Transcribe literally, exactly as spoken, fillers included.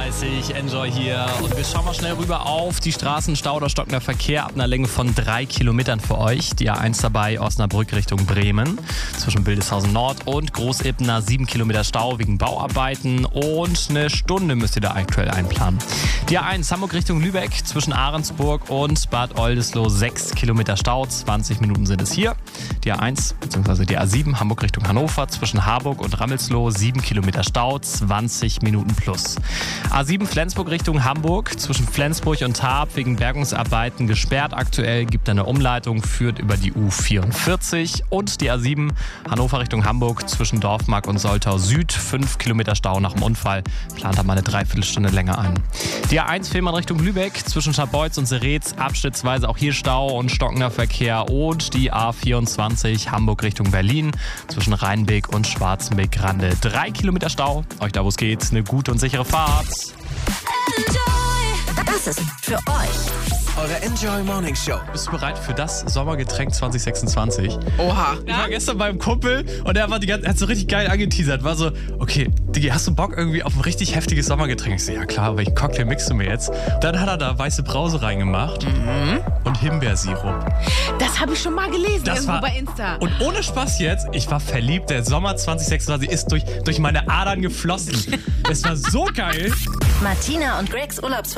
dreißig, Enjoy hier. Und wir schauen mal schnell rüber auf die Straßen. Stau oder stockender Verkehr ab einer Länge von drei Kilometern für euch. Die A eins dabei, Osnabrück Richtung Bremen. Zwischen Bildeshausen Nord und Großebner sieben Kilometer Stau wegen Bauarbeiten. Und eine Stunde müsst ihr da aktuell einplanen. Die A eins Hamburg Richtung Lübeck zwischen Ahrensburg und Bad Oldesloe sechs Kilometer Stau. zwanzig Minuten sind es hier. Die A eins bzw. die A sieben Hamburg Richtung Hannover zwischen Harburg und Rammelsloh sieben Kilometer Stau. zwanzig Minuten plus. A sieben Flensburg Richtung Hamburg zwischen Flensburg und Tarp wegen Bergungsarbeiten gesperrt. Aktuell gibt eine Umleitung, führt über die U vierundvierzig. Und die A sieben Hannover Richtung Hamburg zwischen Dorfmark und Soltau Süd. fünf Kilometer Stau nach dem Unfall. Plant da mal eine Dreiviertelstunde länger ein. Die A eins Fehmarn Richtung Lübeck zwischen Scharbeutz und Seretz. Abschnittsweise auch hier Stau und stockender Verkehr. Und die A vierundzwanzig Hamburg Richtung Berlin zwischen Rheinbeek und Schwarzenbeek-Grande. Drei Kilometer Stau. Euch da, wo es geht, eine gute und sichere Fahrt. Enjoy. Das ist für euch. Eure Enjoy Morning Show. Bist du bereit für das Sommergetränk zwanzig sechsundzwanzig? Oha. Ich war gestern beim Kumpel und er war die ganze, hat so richtig geil angeteasert. War so, okay, Digi, hast du Bock irgendwie auf ein richtig heftiges Sommergetränk? Ich so, ja klar, welchen Cocktail mixst du mir jetzt? Dann hat er da weiße Brause reingemacht mhm. und Himbeersirup. Das habe ich schon mal gelesen, das irgendwo war, bei Insta. Und ohne Spaß jetzt, ich war verliebt. Der Sommer zwanzig sechsundzwanzig ist durch, durch meine Adern geflossen. Es war so geil. Martina und Gregs Urlaubsvertrag